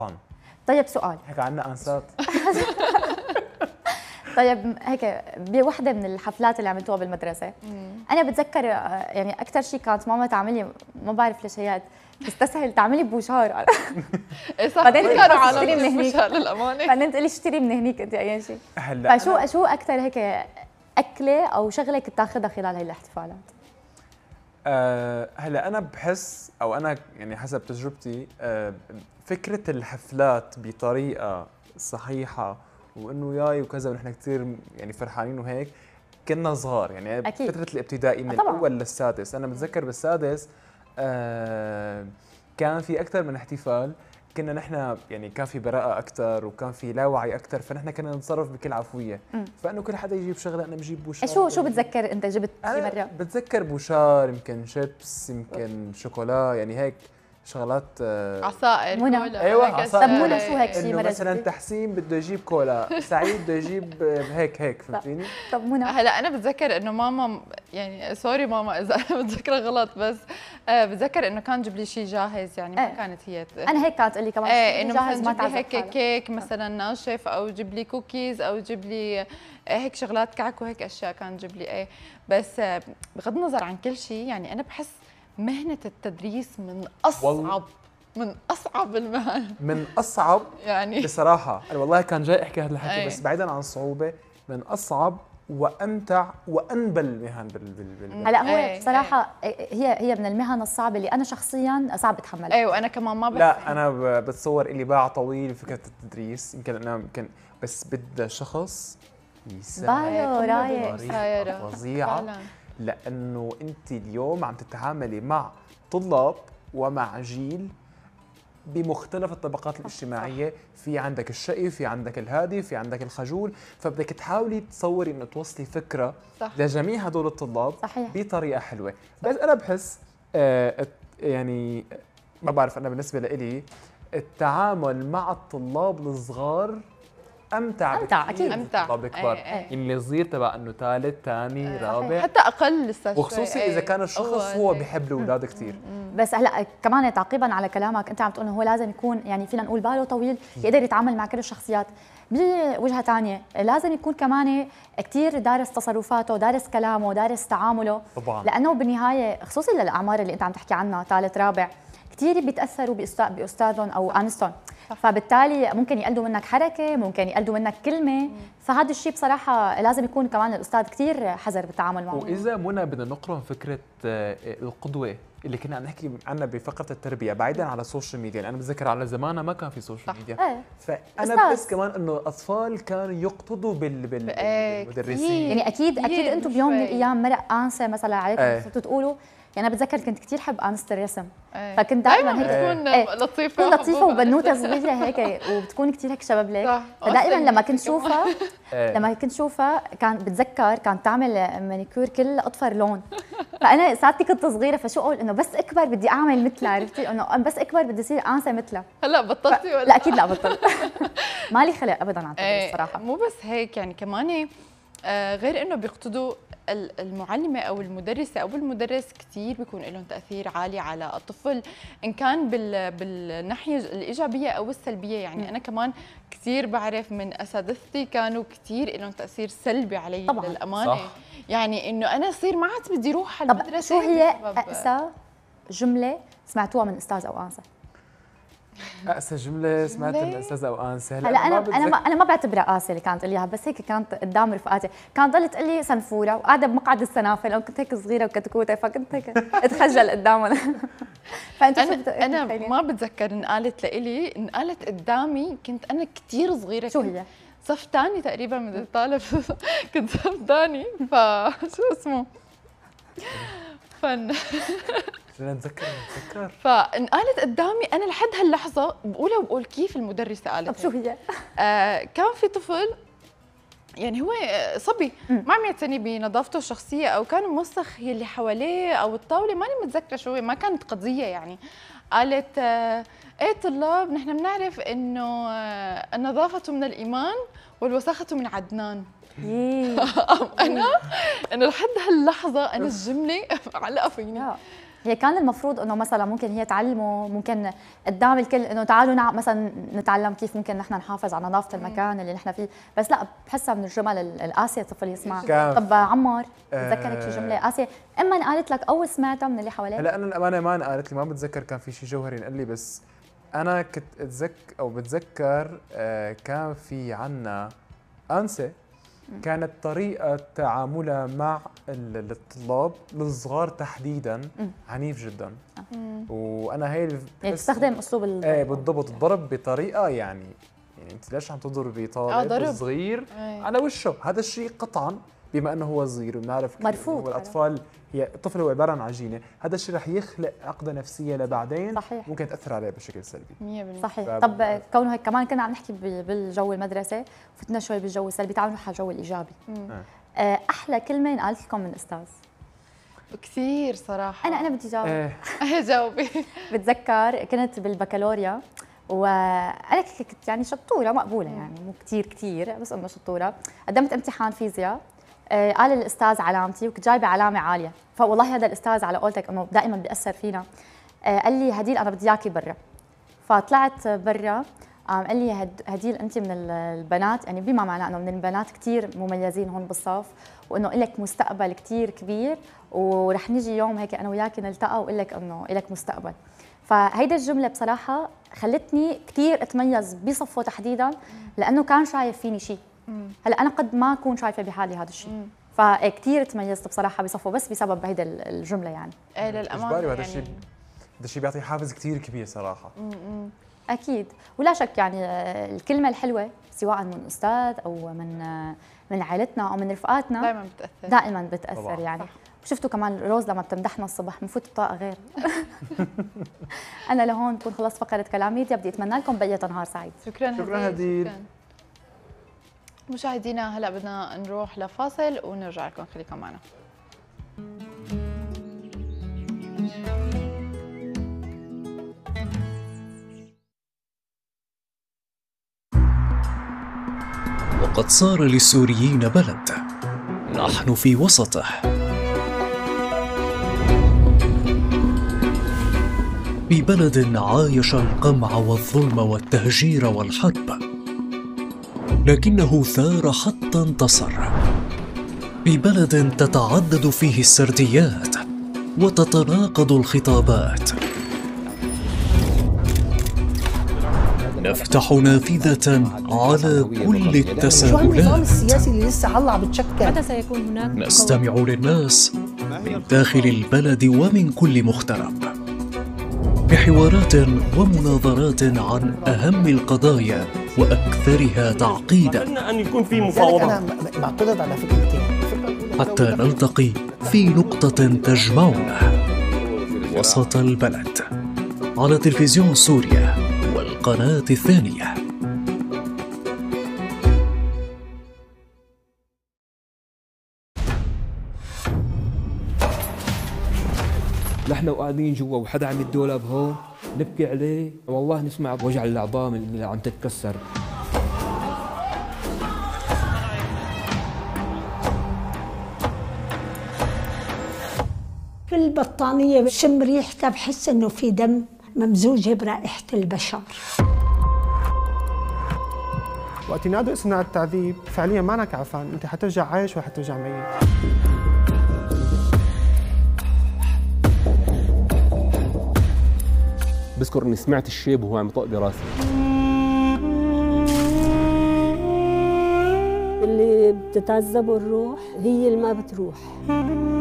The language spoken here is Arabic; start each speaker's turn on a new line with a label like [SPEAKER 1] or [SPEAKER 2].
[SPEAKER 1] طيب سؤال
[SPEAKER 2] هيك عندنا انسات.
[SPEAKER 1] طيب هيك بوحده من الحفلات اللي عملتوها بالمدرسه انا بتذكر يعني اكثر شيء كانت ماما تعمل لي، ما بعرف ليش هي تستسهل تعملي بوشار.
[SPEAKER 3] صح،
[SPEAKER 1] بعدين
[SPEAKER 3] كانوا
[SPEAKER 1] تشتري من
[SPEAKER 3] عالم
[SPEAKER 1] هنيك
[SPEAKER 3] للامانه.
[SPEAKER 1] بعدين تقولي اشتري من هنيك انت اي شيء.
[SPEAKER 2] هلا
[SPEAKER 1] فشو اكثر هيك اكله او شغله كنت تاخذها خلال هي الاحتفالات؟
[SPEAKER 2] هلا انا بحس او انا يعني حسب تجربتي فكره الحفلات بطريقه صحيحه وانه ياي وكذا ونحن كثير يعني فرحانين وهيك كنا صغار يعني
[SPEAKER 1] أكيد.
[SPEAKER 2] فتره الابتدائي من
[SPEAKER 1] طبعاً.
[SPEAKER 2] الاول للسادس. انا بتذكر بالسادس كان في اكثر من احتفال، كنا نحن يعني كان في براءة أكثر وكان في لا وعي أكثر، فنحن كنا نتصرف بكل عفوية. فإنه كل حدا يجيب شغلة، أنا بجيب بوشار.
[SPEAKER 1] شو بتذكر أنت جبت شي مرة؟
[SPEAKER 2] بتذكر بوشار، يمكن شيبس، يمكن شوكولا، يعني هيك شغلات
[SPEAKER 3] عصائر كولا.
[SPEAKER 2] ايوه عصائر.
[SPEAKER 1] طب منى شو هيك شيء مرة
[SPEAKER 2] مثلا تحسين بده يجيب كولا، سعيد بده يجيب هيك فهمتيني؟
[SPEAKER 1] طب منى
[SPEAKER 3] هلا انا بتذكر انه ماما يعني سوري ماما اذا انا بتذكرها غلط، بس بتذكر انه كان جيب لي شيء جاهز، يعني ما كانت هي
[SPEAKER 1] انا هيك كانت تقول لي كمان
[SPEAKER 3] انه
[SPEAKER 1] جاهز
[SPEAKER 3] مثلا
[SPEAKER 1] ما
[SPEAKER 3] جيب لي
[SPEAKER 1] تعذب
[SPEAKER 3] هيك كيك مثلا ناشف، او جيب لي كوكيز، او جيب لي هيك شغلات كعك وهيك اشياء كان جيب لي بس بغض النظر عن كل شيء يعني انا بحس مهنة التدريس من أصعب المهن،
[SPEAKER 2] من أصعب
[SPEAKER 3] يعني
[SPEAKER 2] بصراحة. أنا والله كان جاي أحكي هذا الحكي بس بعيدا عن الصعوبة، من أصعب وأمتع وأنبل المهن
[SPEAKER 1] هلا هو بصراحة هي من المهن الصعبة اللي أنا شخصيا صعب أتحملها.
[SPEAKER 3] أيوة وأنا كمان ما
[SPEAKER 2] لا أنا بتصور إلي باع طويل فكرة التدريس، يمكن أنا يمكن بس بدها شخص
[SPEAKER 1] باله رايق
[SPEAKER 2] فظيعة، لأنه أنت اليوم عم تتعاملي مع طلاب ومع جيل بمختلف الطبقات الاجتماعية. في عندك الشقي، في عندك الهادي، في عندك الخجول، فبدك تحاولي تصوري انه توصلي فكرة صح. لجميع هدول الطلاب
[SPEAKER 1] صحيح.
[SPEAKER 2] بطريقة حلوة. بس انا بحس يعني ما بعرف، انا بالنسبة لإلي التعامل مع الطلاب الصغار امتع
[SPEAKER 1] اكيد
[SPEAKER 2] امتع الطلاب الكبار، اللي صغير تبع انه ثالث ثاني رابع
[SPEAKER 3] حتى اقل لسه،
[SPEAKER 2] وخصوصي اذا كان الشخص هو بيحب الاولاد كثير.
[SPEAKER 1] بس هلا كمان تعقيبا على كلامك، انت عم تقول انه هو لازم يكون يعني فينا نقول باله طويل يقدر يتعامل مع كل الشخصيات. بوجهه ثانيه لازم يكون كمان كثير دارس تصرفاته، دارس كلامه، دارس تعامله
[SPEAKER 2] طبعا،
[SPEAKER 1] لانه بالنهايه خصوصي للاعمار اللي انت عم تحكي عنها ثالث رابع كثير بيتاثروا باستاذهم او انستهم، فبالتالي ممكن يقلدوا منك حركه، ممكن يقلدوا منك كلمه، فهذا الشيء بصراحه لازم يكون كمان الاستاذ كثير حذر بالتعامل معه.
[SPEAKER 2] واذا منى بدنا نقرن فكره القدوه اللي كنا عم نحكي عنها بفقره التربيه بعيدا على السوشيال ميديا، انا بتذكر على زماننا ما كان في سوشيال ميديا، فانا بحس كمان انه الاطفال كانوا يقتدوا بالمدرسين.
[SPEAKER 1] يعني اكيد انتم بيوم من الايام مرق انسه مثلا عليكم صرتوا تقولوا، يعني انا بتذكر كنت كثير حب انسه الرسم، فكنت دائما هيك
[SPEAKER 3] تكون
[SPEAKER 1] لطيفه وبنوته صغيره هيك وبتكون كثير هيك شبابلك، فدائما لما كنت شوفها كان بتذكر كانت تعمل مانيكير كل اطفر لون، فانا ساعتي كنت صغيره فشو اقول انه بس اكبر بدي اعمل مثلها، عرفتي انه بس اكبر بدي اصير انسه مثلها.
[SPEAKER 3] هلا بطلتي ولا
[SPEAKER 1] لا اكيد لا بطلت. مالي خلق ابدا على التدريس صراحه.
[SPEAKER 3] مو بس هيك يعني كمان غير انه بيقتدوا المعلمة أو المدرسة أو المدرس كثير بيكون لهم تأثير عالي على الطفل، إن كان بالناحية الإيجابية أو السلبية. يعني أنا كمان كثير بعرف من أساتذتي كانوا كثير لهم تأثير سلبي علي
[SPEAKER 1] طبعاً.
[SPEAKER 3] للأمانة
[SPEAKER 2] صح.
[SPEAKER 3] يعني إنه أنا أصير ما عاد بدي أروح على المدرسة.
[SPEAKER 1] شو هي أقسى جملة سمعتوها من أستاذ أو أنسة؟
[SPEAKER 2] أقسى جملة سمعتها من أستاذة أو أنسة؟
[SPEAKER 1] هلا أنا ما بعتبرها قاسية اللي كانت تقول ليها، بس هيك كانت قدام رفقاتي، كانت ضلت تقول لي سنفورة وقاعدة بمقعد السنافل، أو كنت هيك صغيرة وكتكوتة فكنت هيك أتخجل قدامهم.
[SPEAKER 3] أنا ما بتذكر انقالت لإلي، انقالت قدامي كنت أنا كثير صغيرة.
[SPEAKER 1] شو هي؟
[SPEAKER 3] صف ثاني تقريبا من الطالب كنت صف ثاني، فشو اسمه فن
[SPEAKER 2] نتذكر
[SPEAKER 3] فانقالت قدامي، انا لحد هاللحظه بقولها وبقول كيف المدرسه قالت.
[SPEAKER 1] طب شو هي؟
[SPEAKER 3] كان في طفل يعني هو صبي ما عم يعتني بنظافته الشخصيه، او كان موسخ اللي حواليه او الطاوله، ماني متذكره شو هي، ما كانت قضيه يعني. قالت ايه طلاب نحن بنعرف انه النظافه من الايمان والوساخه من عدنان. انا لحد هاللحظه انا الجمله علقه فيني،
[SPEAKER 1] هي كان المفروض انه مثلا ممكن هي تعلمه، ممكن قدام الكل انه تعالوا مثلا نتعلم كيف ممكن نحن نحافظ على نظافه المكان اللي نحن فيه، بس لا بحسها من الجمل القاسيه الطفل يسمع. طب عمار بتذكرك شي جمله قاسيه اما انقالت لك او سمعتها من اللي حواليك؟
[SPEAKER 2] هلا انا الامانه ما انقالت لي، ما بتذكر كان في شيء جوهري انقال لي، بس انا كنت بتذكر كان في عنا انسه كانت طريقة تعاملها مع الطلاب الصغار تحديدا عنيف جدا. وانا هي
[SPEAKER 1] يعني تستخدم اسلوب
[SPEAKER 2] ايه بالضبط، الضرب بطريقة يعني انت ليش عم تضربي طالب صغير على وشه؟ هذا الشيء قطعا بما انه هو صغير وبنعرف
[SPEAKER 1] مرفوض.
[SPEAKER 2] الاطفال هي الطفل هو عباره عن عجينه، هذا الشيء رح يخلق عقده نفسيه لبعدين.
[SPEAKER 1] صحيح.
[SPEAKER 2] ممكن تاثر عليه بشكل سلبي.
[SPEAKER 3] 100%.
[SPEAKER 1] صحيح. طب كونه هيك كمان كنا عم نحكي بالجو المدرسه وفتنا شوي بالجو السلبي، تعالوا نروح على الجو الايجابي. احلى كلمه انقالت لكم من الاستاذ؟
[SPEAKER 3] كثير صراحه.
[SPEAKER 1] انا بدي جاوب.
[SPEAKER 3] جاوبي.
[SPEAKER 1] بتذكر كنت بالبكالوريا وانا كنت يعني شطوره مقبوله، يعني مو كثير بس انه شطوره. قدمت امتحان فيزياء، قال الاستاذ علامتي وكنت جايبه علامه عاليه، فوالله هذا الاستاذ على قولتك انه دائما بياثر فينا. قال لي هديل انا بدي اياكي برا. فطلعت برا، قال لي هديل انت من البنات، يعني بما معناه انه من البنات كثير مميزين هون بالصف، وانه لك مستقبل كثير كبير، ورح نجي يوم هيك انا وياكي نلتقى واقول لك انه لك مستقبل. فهيدا الجمله بصراحه خلتني كثير اتميز بصفه تحديدا، لانه كان شايف فيني شيء. هلا انا قد ما اكون شايفه بحالي هذا الشيء، فكتير تميزت بصراحه بصفه بس بسبب هيدا الجمله يعني.
[SPEAKER 3] ايه للامانه يعني
[SPEAKER 2] هذا الشيء بيعطي حافز كثير كبير صراحه.
[SPEAKER 1] اكيد، ولا شك يعني الكلمه الحلوه سواء من استاذ او من عائلتنا او من رفقاتنا دائما بتاثر طبعا. يعني شفتوا كمان روز لما بتمدحنا الصبح بنفوت بطاقه غير. انا لهون بكون خلصت فقره كلام ميديا، بدي اتمنى لكم بقيه نهار سعيد.
[SPEAKER 3] شكرا هديل. مشاهدينا هلا بدنا نروح لفاصل ونرجع لكم، خليكم معنا.
[SPEAKER 4] وقد صار للسوريين بلد نحن في وسطه، ببلد عايش القمع والظلم والتهجير والحرب، لكنه ثار حتى انتصر، ببلد تتعدد فيه السرديات وتتناقض الخطابات. نفتح نافذة على كل التساؤلات.
[SPEAKER 5] شو النظام السياسي اللي لسه هلا عم بتشكل؟
[SPEAKER 4] متى سيكون هناك؟ نستمع للناس من داخل البلد ومن كل مغترب، بحوارات ومناظرات عن أهم القضايا وأكثرها تعقيدا.
[SPEAKER 5] أتمنى أن يكون في مفاوضات. أنا معترض على فكرتين،
[SPEAKER 4] حتى نلتقي في نقطة تجمعنا وسط البلد، على تلفزيون سوريا والقناة الثانية.
[SPEAKER 6] نحن وقاعدين جوا وحدا عم الدولاب هون نبكي عليه، والله نسمع بوجع العظام اللي عم تتكسر.
[SPEAKER 7] في البطانية بشم ريحتها بحس انه في دم ممزوجة برائحة البشر.
[SPEAKER 8] وقت ينادوا اسمنا التعذيب فعليا ما انك عفان، انت حترجع عايش وحترجع ميت.
[SPEAKER 6] بذكر اني سمعت الشيب وهو عم يطق براسي.
[SPEAKER 7] اللي بتتعذب الروح هي اللي ما بتروح.